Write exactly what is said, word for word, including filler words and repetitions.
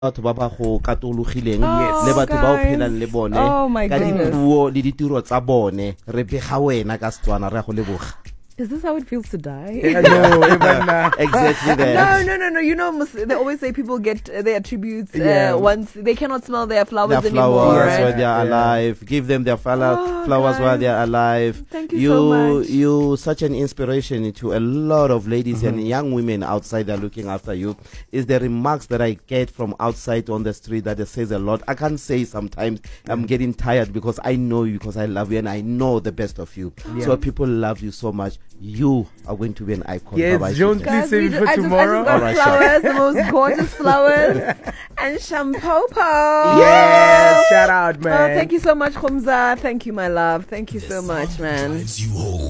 batho ba ba go katologileng Yes. le batho ba o guys. phelang le bone Oh, my ka goodness. dipuo le ditiro tsa bone re bega wena ka Setswana re a go leboga. Is this how it feels to die? Yeah, no, even, uh, Exactly No, that. no, no, no. You know, mus- they always say people get uh, their tributes uh, Yeah. once they cannot smell their flowers Their anymore. flowers Right? when they are Yeah. alive. Give them their flower, Oh, flowers while guys. they are alive. Thank you you so much. You such an inspiration to a lot of ladies and young women outside that are looking after you. Is the remarks that I get from outside on the street that it says a lot. I can't say sometimes I'm getting tired because I know you, because I love you and I know the best of you. Yeah. So people love you so much. You are going to be an icon. Yes, Bye-bye, Jones, Chicken. please Guys, save we it ju- for I just, I tomorrow. just got Alright, flowers, the most gorgeous flowers, and shampopo. Yes, shout out, man. Oh, thank you so much, Khumza. Thank you, my love. Thank you so much, man. Drives you home.